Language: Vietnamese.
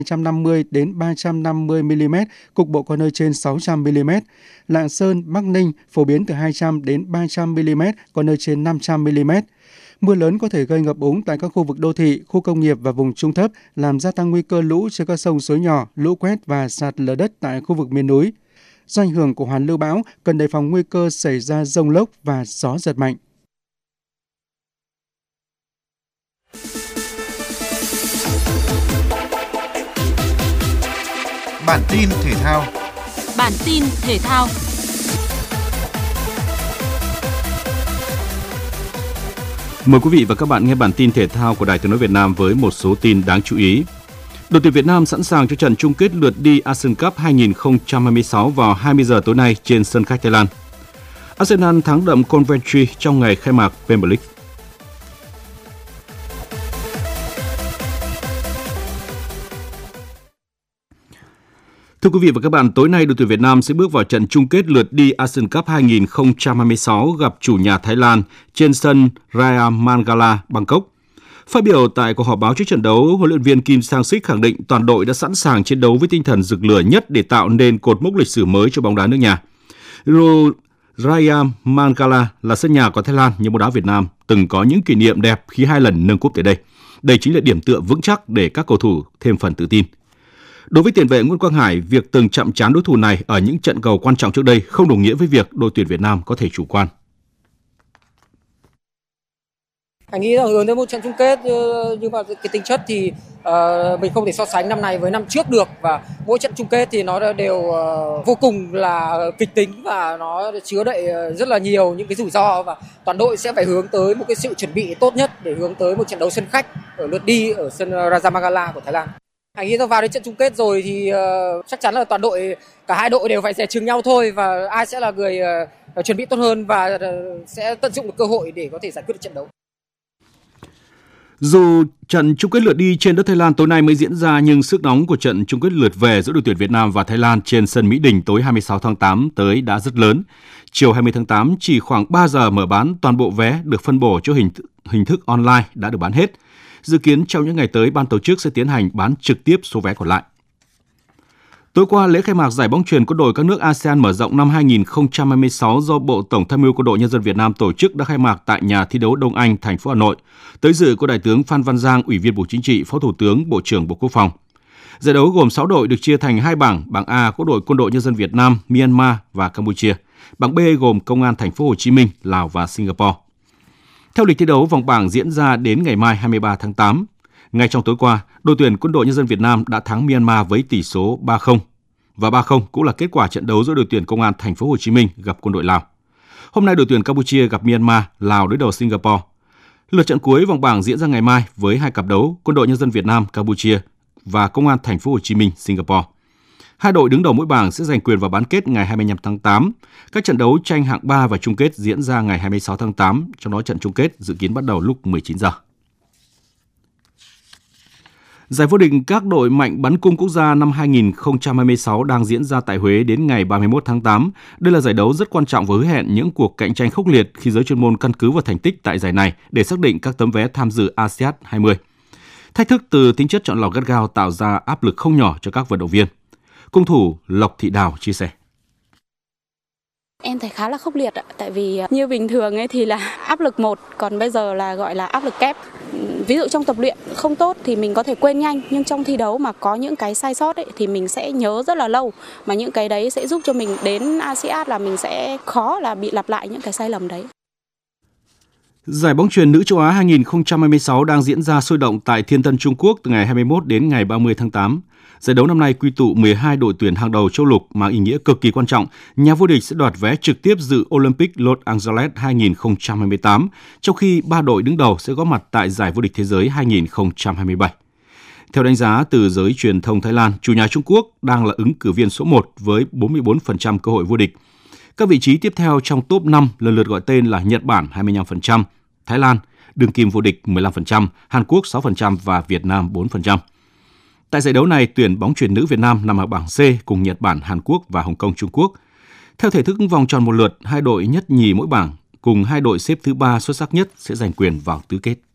250 đến 350 mm, cục bộ có nơi trên 600 mm. Lạng Sơn, Bắc Ninh phổ biến từ 200 đến 300 mm, có nơi trên 500 mm. Mưa lớn có thể gây ngập úng tại các khu vực đô thị, khu công nghiệp và vùng trũng thấp, làm gia tăng nguy cơ lũ trên các sông suối nhỏ, lũ quét và sạt lở đất tại khu vực miền núi. Do ảnh hưởng của hoàn lưu bão, cần đề phòng nguy cơ xảy ra dông lốc và gió giật mạnh. Bản tin thể thao. Mời quý vị và các bạn nghe bản tin thể thao của Đài Tiếng nói Việt Nam với một số tin đáng chú ý. Đội tuyển Việt Nam sẵn sàng cho trận chung kết lượt đi Asian Cup 2026 vào 20 giờ tối nay trên sân khách Thái Lan. Arsenal thắng đậm Coventry trong ngày khai mạc Premier League. Thưa quý vị và các bạn, tối nay đội tuyển Việt Nam sẽ bước vào trận chung kết lượt đi Asian Cup 2026 gặp chủ nhà Thái Lan trên sân Raya Mangala, Bangkok. Phát biểu tại cuộc họp báo trước trận đấu, huấn luyện viên Kim Sang-sik khẳng định toàn đội đã sẵn sàng chiến đấu với tinh thần rực lửa nhất để tạo nên cột mốc lịch sử mới cho bóng đá nước nhà. Raya Mangala là sân nhà của Thái Lan nhưng bóng đá Việt Nam từng có những kỷ niệm đẹp khi 2 lần nâng cúp tại đây. Đây chính là điểm tựa vững chắc để các cầu thủ thêm phần tự tin. Đối với tiền vệ Nguyễn Quang Hải, việc từng chạm trán đối thủ này ở những trận cầu quan trọng trước đây không đồng nghĩa với việc đội tuyển Việt Nam có thể chủ quan. Anh nghĩ là hướng tới một trận chung kết nhưng mà cái tính chất thì mình không thể so sánh năm này với năm trước được, và mỗi trận chung kết thì nó đều vô cùng là kịch tính và nó chứa đậy rất là nhiều những cái rủi ro, và toàn đội sẽ phải hướng tới một cái sự chuẩn bị tốt nhất để hướng tới một trận đấu sân khách ở lượt đi ở sân Raja Mangala của Thái Lan. Anh nghĩ là vào đến trận chung kết rồi thì chắc chắn là cả hai đội đều phải dè chừng nhau thôi, và ai sẽ là người chuẩn bị tốt hơn và sẽ tận dụng được cơ hội để có thể giải quyết được trận đấu. Dù trận chung kết lượt đi trên đất Thái Lan tối nay mới diễn ra, nhưng sức nóng của trận chung kết lượt về giữa đội tuyển Việt Nam và Thái Lan trên sân Mỹ Đình tối 26 tháng 8 tới đã rất lớn. Chiều 20 tháng 8, chỉ khoảng 3 giờ mở bán, toàn bộ vé được phân bổ cho hình thức online đã được bán hết. Dự kiến trong những ngày tới, ban tổ chức sẽ tiến hành bán trực tiếp số vé còn lại. Tối qua, lễ khai mạc giải bóng chuyền quân đội các nước ASEAN mở rộng năm 2026 do Bộ Tổng tham mưu Quân đội Nhân dân Việt Nam tổ chức đã khai mạc tại nhà thi đấu Đông Anh, thành phố Hà Nội. Tới dự có Đại tướng Phan Văn Giang, Ủy viên Bộ Chính trị, Phó Thủ tướng, Bộ trưởng Bộ Quốc phòng. Giải đấu gồm 6 đội được chia thành 2 bảng. Bảng A có đội Quân đội Nhân dân Việt Nam, Myanmar và Campuchia. Bảng B gồm Công an Thành phố Hồ Chí Minh, Lào và Singapore. Theo lịch thi đấu, vòng bảng diễn ra đến ngày mai 23 tháng 8. Ngay trong tối qua, đội tuyển Quân đội Nhân dân Việt Nam đã thắng Myanmar với tỷ số 3-0. Và 3-0 cũng là kết quả trận đấu giữa đội tuyển Công an Thành phố Hồ Chí Minh gặp quân đội Lào. Hôm nay đội tuyển Campuchia gặp Myanmar, Lào đối đầu Singapore. Lượt trận cuối vòng bảng diễn ra ngày mai với 2 cặp đấu Quân đội Nhân dân Việt Nam Campuchia và Công an Thành phố Hồ Chí Minh Singapore. 2 đội đứng đầu mỗi bảng sẽ giành quyền vào bán kết ngày 25 tháng 8. Các trận đấu tranh hạng 3 và chung kết diễn ra ngày 26 tháng 8, trong đó trận chung kết dự kiến bắt đầu lúc 19 giờ. Giải vô địch các đội mạnh bắn cung quốc gia năm 2026 đang diễn ra tại Huế đến ngày 31 tháng 8. Đây là giải đấu rất quan trọng và hứa hẹn những cuộc cạnh tranh khốc liệt khi giới chuyên môn căn cứ vào thành tích tại giải này để xác định các tấm vé tham dự ASEAN 20. Thách thức từ tính chất chọn lọc gắt gao tạo ra áp lực không nhỏ cho các vận động viên. Cung thủ Lộc Thị Đào chia sẻ. Em thấy khá là khốc liệt ạ, tại vì như bình thường ấy thì là áp lực 1, còn bây giờ là gọi là áp lực kép. Ví dụ trong tập luyện không tốt thì mình có thể quên nhanh, nhưng trong thi đấu mà có những cái sai sót ấy thì mình sẽ nhớ rất là lâu, mà những cái đấy sẽ giúp cho mình đến ASEAN là mình sẽ khó là bị lặp lại những cái sai lầm đấy. Giải bóng chuyền nữ châu Á 2026 đang diễn ra sôi động tại Thiên Tân, Trung Quốc từ ngày 21 đến ngày 30 tháng 8. Giải đấu năm nay quy tụ 12 đội tuyển hàng đầu châu lục mang ý nghĩa cực kỳ quan trọng. Nhà vô địch sẽ đoạt vé trực tiếp dự Olympic Los Angeles 2028, trong khi 3 đội đứng đầu sẽ góp mặt tại Giải vô địch thế giới 2027. Theo đánh giá từ giới truyền thông Thái Lan, chủ nhà Trung Quốc đang là ứng cử viên số 1 với 44% cơ hội vô địch. Các vị trí tiếp theo trong top 5 lần lượt gọi tên là Nhật Bản 25%, Thái Lan đương kim vô địch 15%, Hàn Quốc 6% và Việt Nam 4%. Tại giải đấu này, tuyển bóng chuyền nữ Việt Nam nằm ở bảng C cùng Nhật Bản, Hàn Quốc và Hồng Kông, Trung Quốc. Theo thể thức vòng tròn một lượt, 2 đội nhất nhì mỗi bảng cùng 2 đội xếp thứ 3 xuất sắc nhất sẽ giành quyền vào tứ kết.